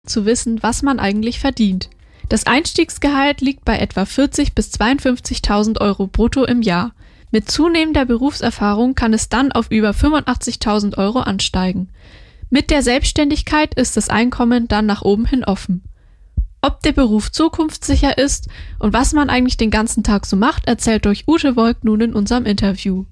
zu wissen, was man eigentlich verdient. Das Einstiegsgehalt liegt bei etwa 40.000 bis 52.000 Euro brutto im Jahr. Mit zunehmender Berufserfahrung kann es dann auf über 85.000 Euro ansteigen. Mit der Selbstständigkeit ist das Einkommen dann nach oben hin offen. Ob der Beruf zukunftssicher ist und was man eigentlich den ganzen Tag so macht, erzählt euch Ute Wolk nun in unserem Interview.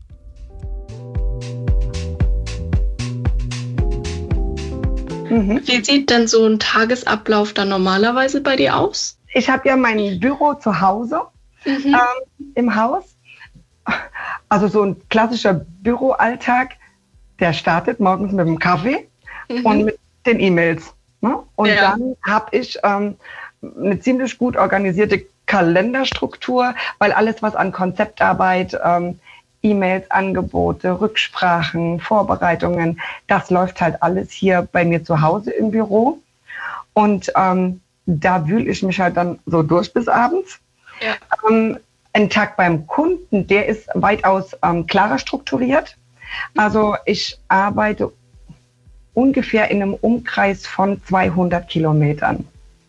Wie sieht denn so ein Tagesablauf dann normalerweise bei dir aus? Ich habe ja mein Büro zu Hause im Haus. Also so ein klassischer Büroalltag, der startet morgens mit dem Kaffee und mit den E-Mails. Ne? Und dann habe ich eine ziemlich gut organisierte Kalenderstruktur, weil alles, was an Konzeptarbeit, E-Mails, Angebote, Rücksprachen, Vorbereitungen, das läuft halt alles hier bei mir zu Hause im Büro. Und da wühle ich mich halt dann so durch bis abends. Ja. Ein Tag beim Kunden, der ist weitaus klarer strukturiert. Also ich arbeite ungefähr in einem Umkreis von 200 Kilometern.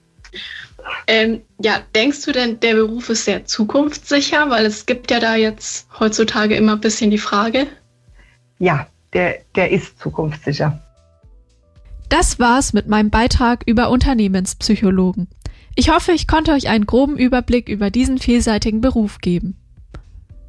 Denkst du denn, der Beruf ist sehr zukunftssicher? Weil es gibt ja da jetzt heutzutage immer ein bisschen die Frage. Ja, der ist zukunftssicher. Das war's mit meinem Beitrag über Unternehmenspsychologen. Ich hoffe, ich konnte euch einen groben Überblick über diesen vielseitigen Beruf geben.